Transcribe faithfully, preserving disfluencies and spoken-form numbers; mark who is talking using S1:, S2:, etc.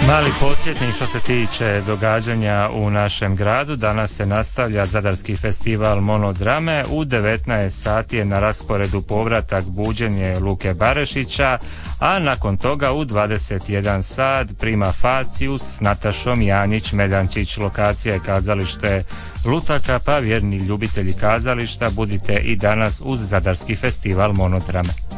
S1: Mali podsjetnik što se tiče događanja u našem gradu. Danas se nastavlja Zadarski festival monodrame. U devetnaest sati je na rasporedu povratak Buđenje Luke Barešića, a nakon toga u dvadeset jedan sat Prima Facius s Natašom Janjić-Meljančić. Lokacija je kazalište Lutaka, pa vjerni ljubitelji kazališta budite i danas uz Zadarski festival monodrame.